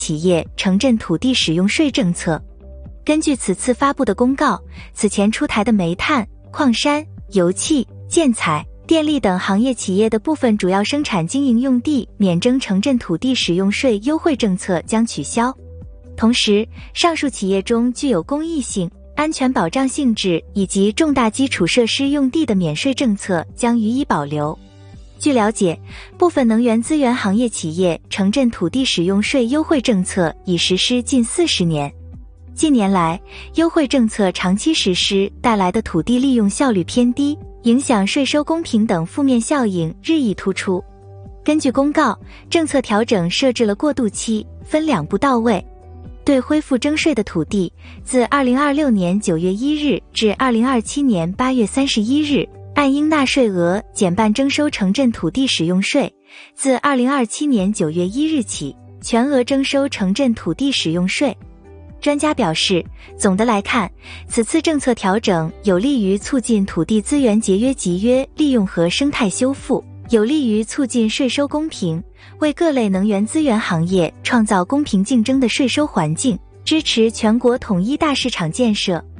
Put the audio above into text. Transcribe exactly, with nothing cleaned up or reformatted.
企业城镇土地使用税政策。根据此次发布的公告，此前出台的煤炭、矿山、油气、建材、电力等行业企业的部分主要生产经营用地免征城镇土地使用税优惠政策将取消。同时，上述企业中具有公益性、安全保障性质以及重大基础设施用地的免税政策将予以保留。据了解，部分能源资源行业企业城镇土地使用税优惠政策已实施近四十年。近年来，优惠政策长期实施带来的土地利用效率偏低，影响税收公平等负面效应日益突出。根据公告，政策调整设置了过渡期，分两步到位。对恢复征税的土地，自二零二六年九月一日至二零二七年八月三十一日，按应纳税额减半征收城镇土地使用税；自二零二七年九月一日起，全额征收城镇土地使用税。专家表示，总的来看，此次政策调整有利于促进土地资源节约集约利用和生态修复，有利于促进税收公平，为各类能源资源行业创造公平竞争的税收环境，支持全国统一大市场建设。